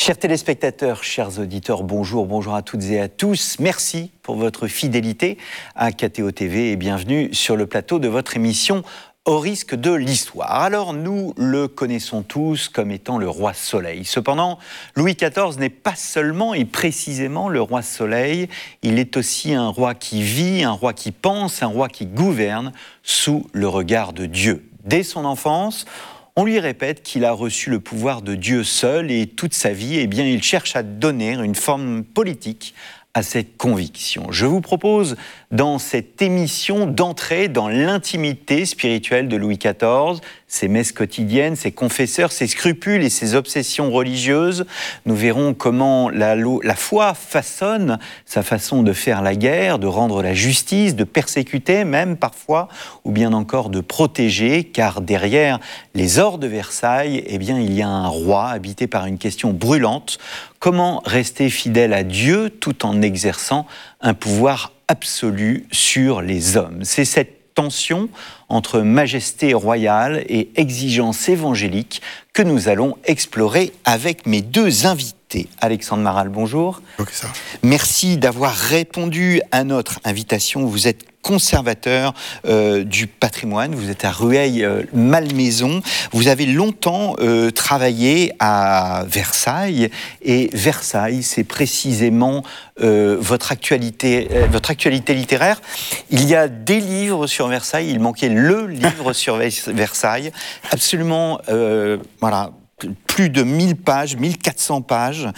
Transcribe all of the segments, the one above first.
Chers téléspectateurs, chers auditeurs, bonjour à toutes et à tous. Merci pour votre fidélité à KTO TV et bienvenue sur le plateau de votre émission Au risque de l'histoire. Alors nous le connaissons tous comme étant le roi Soleil. Cependant, Louis XIV n'est pas seulement et précisément le roi Soleil, il est aussi un roi qui vit, un roi qui pense, un roi qui gouverne sous le regard de Dieu. Dès son enfance, on lui répète qu'il a reçu le pouvoir de Dieu seul et toute sa vie, eh bien, il cherche à donner une forme politique à ses convictions. Je vous propose dans cette émission d'entrer dans l'intimité spirituelle de Louis XIV, ses messes quotidiennes, ses confesseurs, ses scrupules et ses obsessions religieuses. Nous verrons comment la foi façonne sa façon de faire la guerre, de rendre la justice, de persécuter même parfois, ou bien encore de protéger, car derrière les ors de Versailles, eh bien, il y a un roi habité par une question brûlante. Comment rester fidèle à Dieu tout en exerçant un pouvoir absolu sur les hommes? C'est cette tension entre majesté royale et exigence évangélique que nous allons explorer avec mes deux invités. Alexandre Maral, bonjour. Okay, ça. Merci d'avoir répondu à notre invitation. Vous êtes conservateur du patrimoine, vous êtes à Rueil-Malmaison. Vous avez longtemps travaillé à Versailles, et Versailles, c'est précisément votre actualité littéraire. Il y a des livres sur Versailles, il manquait le livre sur Versailles, absolument, voilà, plus de 1000 pages, 1400 pages,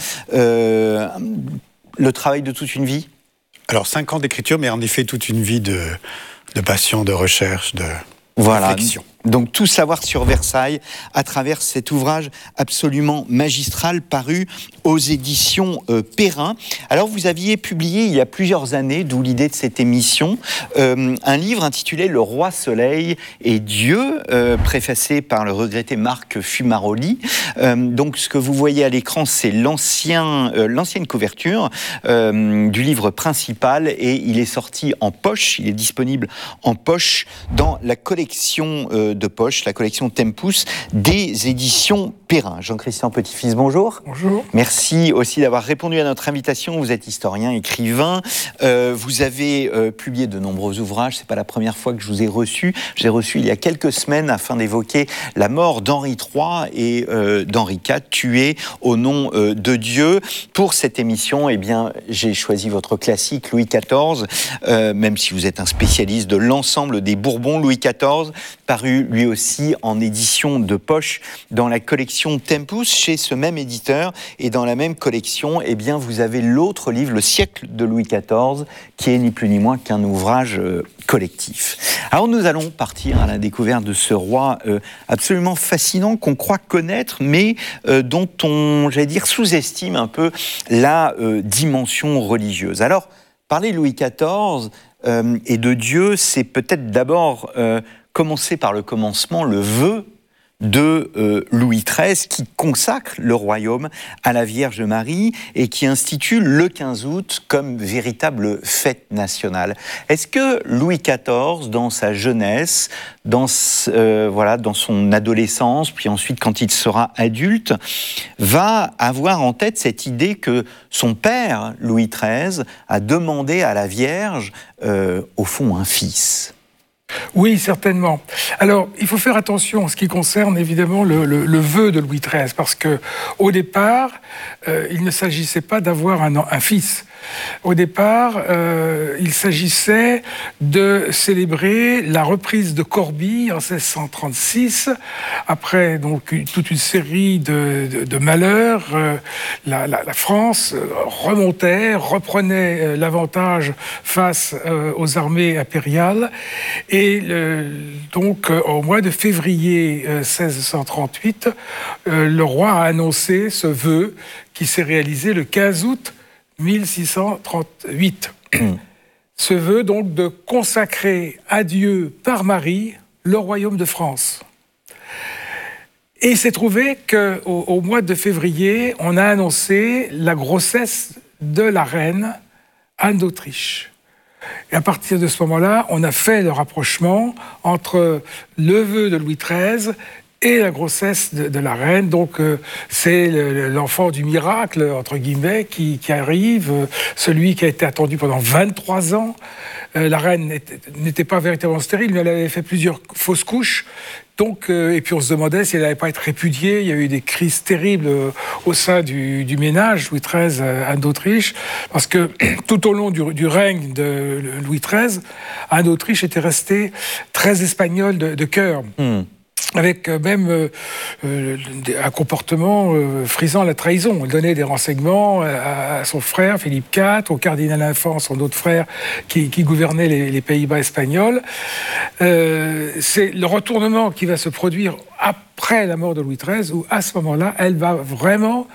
le travail de toute une vie. Alors 5 ans d'écriture, mais en effet toute une vie de passion, de recherche, de réflexion. Donc tout savoir sur Versailles à travers cet ouvrage absolument magistral paru aux éditions Perrin. Alors vous aviez publié il y a plusieurs années, d'où l'idée de cette émission, un livre intitulé Le Roi Soleil et Dieu, préfacé par le regretté Marc Fumaroli. Donc ce que vous voyez à l'écran, c'est l'ancienne couverture du livre principal, et il est sorti en poche, il est disponible en poche dans la collection de poche, la collection Tempus des éditions Perrin. Jean-Christian Petit-Fils, bonjour. Bonjour. Merci aussi d'avoir répondu à notre invitation. Vous êtes historien, écrivain. Vous avez publié de nombreux ouvrages. C'est pas la première fois que je vous ai reçu. J'ai reçu il y a quelques semaines afin d'évoquer la mort d'Henri III et d'Henri IV, tués au nom de Dieu. Pour cette émission, eh bien, j'ai choisi votre classique Louis XIV, même si vous êtes un spécialiste de l'ensemble des Bourbons. Louis XIV, paru lui aussi en édition de poche dans la collection Tempus chez ce même éditeur, et dans la même collection, eh bien, vous avez l'autre livre, Le siècle de Louis XIV, qui est ni plus ni moins qu'un ouvrage collectif. Alors nous allons partir à la découverte de ce roi absolument fascinant qu'on croit connaître, mais dont on, j'allais dire, sous-estime un peu la dimension religieuse. Alors, parler de Louis XIV et de Dieu, c'est peut-être d'abord commencer par le commencement, le vœu de Louis XIII, qui consacre le royaume à la Vierge Marie et qui institue le 15 août comme véritable fête nationale. Est-ce que Louis XIV, dans sa jeunesse, dans son adolescence, puis ensuite quand il sera adulte, va avoir en tête cette idée que son père, Louis XIII, a demandé à la Vierge, au fond, un fils ? Oui, certainement. Alors, il faut faire attention en ce qui concerne évidemment le vœu de Louis XIII, parce que au départ, il ne s'agissait pas d'avoir un fils. Au départ, il s'agissait de célébrer la reprise de Corbie en 1636. Après donc toute une série de malheurs, la France remontait, reprenait l'avantage face aux armées impériales. Et donc, au mois de février 1638, le roi a annoncé ce vœu qui s'est réalisé le 15 août 1638. Ce vœu donc de consacrer à Dieu par Marie le royaume de France. Et il s'est trouvé qu'au mois de février, on a annoncé la grossesse de la reine Anne d'Autriche. Et à partir de ce moment-là, on a fait le rapprochement entre le vœu de Louis XIII et la grossesse de la reine. Donc c'est l'enfant du miracle, entre guillemets, qui arrive, celui qui a été attendu pendant 23 ans. La reine n'était pas véritablement stérile, mais elle avait fait plusieurs fausses couches. Donc, et puis on se demandait si elle n'allait pas être répudiée. Il y a eu des crises terribles au sein du ménage Louis XIII, Anne d'Autriche, parce que tout au long du règne de Louis XIII, Anne d'Autriche était restée très espagnole de cœur. Avec même un comportement frisant la trahison. Elle donnait des renseignements à son frère, Philippe IV, au cardinal Infant, son autre frère, qui gouvernait les Pays-Bas espagnols. C'est le retournement qui va se produire après la mort de Louis XIII, où à ce moment-là, elle va vraiment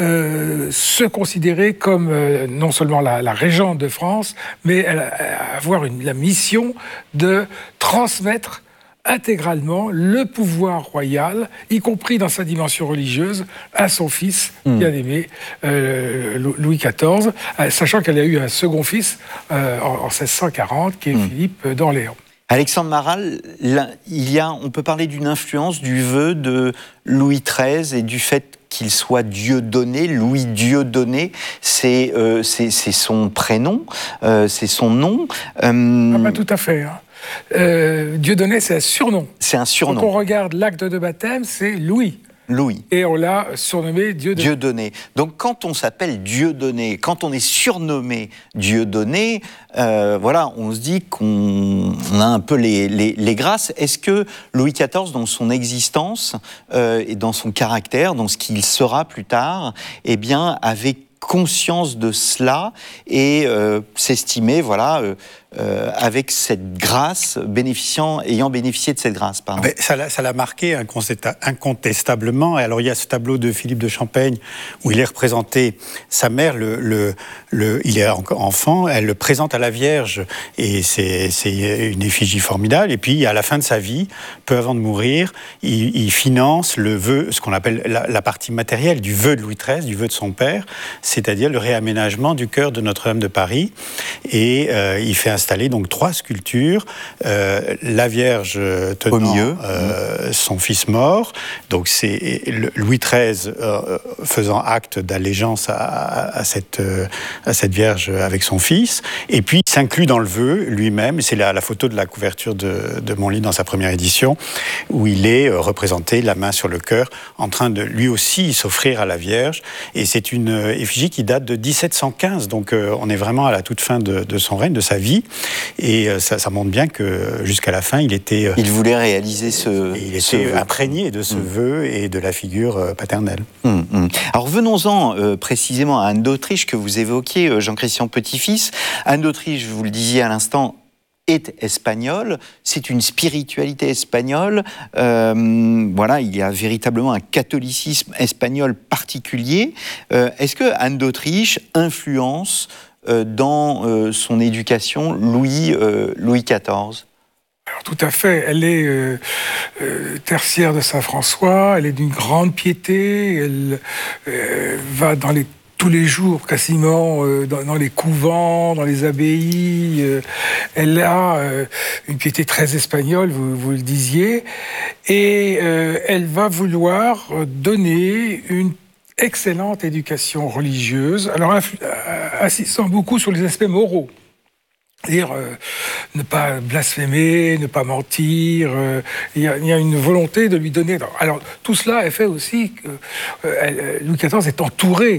se considérer comme non seulement la régente de France, mais elle avoir la mission de transmettre intégralement le pouvoir royal, y compris dans sa dimension religieuse, à son fils bien-aimé, Louis XIV, sachant qu'elle a eu un second fils en 1640, qui est Philippe d'Orléans. Alexandre Maral, on peut parler d'une influence du vœu de Louis XIII et du fait qu'il soit Dieudonné, Louis Dieudonné, c'est son prénom, c'est son nom. Pas tout à fait, hein. Dieudonné, c'est un surnom. C'est un surnom. Quand on regarde l'acte de baptême, c'est Louis. Louis. Et on l'a surnommé Dieudonné. Dieudonné. Donc quand on s'appelle Dieudonné, quand on est surnommé Dieudonné, voilà, on se dit qu'on a un peu les grâces. Est-ce que Louis XIV, dans son existence et dans son caractère, dans ce qu'il sera plus tard, eh bien, avait conscience de cela et s'estimait, voilà, avec cette grâce, ayant bénéficié de cette grâce. Mais ça l'a marqué incontestablement. Et alors il y a ce tableau de Philippe de Champaigne où il est représenté, sa mère, il est encore enfant, elle le présente à la Vierge et c'est une effigie formidable. Et puis à la fin de sa vie, peu avant de mourir, il finance le vœu, ce qu'on appelle la partie matérielle du vœu de Louis XIII, du vœu de son père, c'est-à-dire le réaménagement du chœur de Notre-Dame de Paris. Et il fait installer donc 3 sculptures, la Vierge tenant au milieu, son fils mort, donc c'est Louis XIII faisant acte d'allégeance à cette Vierge avec son fils, et puis il s'inclut dans le vœu lui-même, c'est la photo de la couverture de mon livre dans sa première édition, où il est représenté, la main sur le cœur, en train de lui aussi s'offrir à la Vierge, et c'est une effigie qui date de 1715, donc on est vraiment à la toute fin de son règne, de sa vie, et ça montre bien que jusqu'à la fin, il voulait réaliser il était imprégné de ce vœu et de la figure paternelle. Alors venons-en précisément à Anne d'Autriche que vous évoquiez, Jean-Christian Petit-Fils. Anne d'Autriche, vous le disiez à l'instant, est espagnole, c'est une spiritualité espagnole, voilà, il y a véritablement un catholicisme espagnol particulier. Est-ce que Anne d'Autriche influence dans son éducation Louis XIV? Alors, tout à fait. Elle est tertiaire de Saint-François, elle est d'une grande piété, elle va tous les jours, quasiment, dans les couvents, dans les abbayes. Elle a une piété très espagnole, vous le disiez, et elle va vouloir donner une excellente éducation religieuse, alors insistant beaucoup sur les aspects moraux. C'est-à-dire ne pas blasphémer, ne pas mentir. Il y a une volonté de lui donner... Alors tout cela est fait aussi que Louis XIV est entouré